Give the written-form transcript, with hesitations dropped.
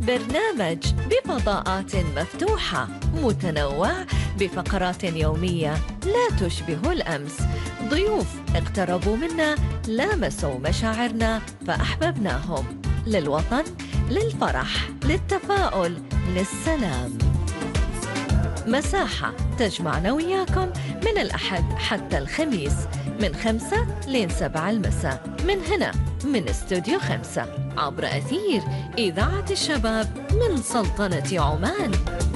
برنامج بفضاءات مفتوحة متنوع بفقرات يومية لا تشبه الأمس. ضيوف اقتربوا منا، لامسوا مشاعرنا فأحببناهم. للوطن، للفرح، للتفاؤل، للسلام. مساحة تجمعنا وياكم من الأحد حتى الخميس من 5 لين 7 المساء، من هنا من استوديو 5 عبر أثير إذاعة الشباب من سلطنة عمان.